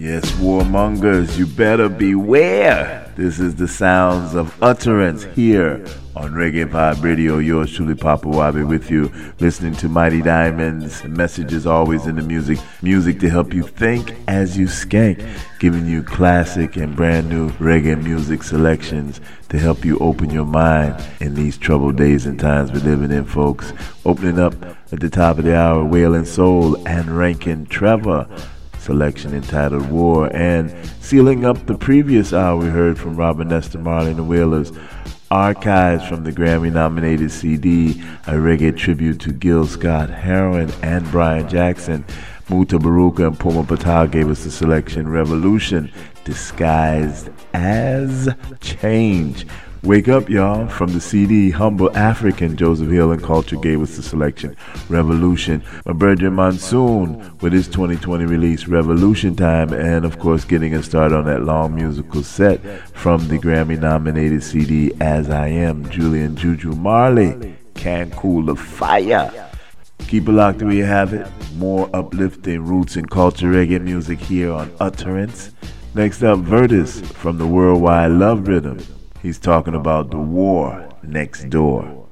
Yes, warmongers, you better beware. This is the sounds of utterance here on Reggae Vibe Radio. Yours truly, Papa Wabi, with you, listening to Mighty Diamonds. The message is always in the music. Music to help you think as you skank. Giving you classic and brand new reggae music selections to help you open your mind in these troubled days and times we're living in, folks. Opening up at the top of the hour, Wailing Soul and Rankin Trevor. Selection entitled War, and sealing up the previous hour we heard from Robert Nesta Marley and the Wailers, archives from the Grammy-nominated CD, a reggae tribute to Gil Scott-Heron and Brian Jackson. Muta Baruka and Puma Patal gave us the selection Revolution, disguised as change. Wake up, y'all. From the CD Humble African, Joseph Hill and Culture gave us the selection Revolution. My brother Monsoon with his 2020 release Revolution Time, and of course getting us started on that long musical set from the Grammy-nominated CD As I Am, Julian Juju Marley, Can't Cool the Fire. Keep it locked where you have it. More uplifting roots and culture reggae music here on Utterance. Next up, Vertus from the Worldwide Love Rhythm. He's talking about the war next door.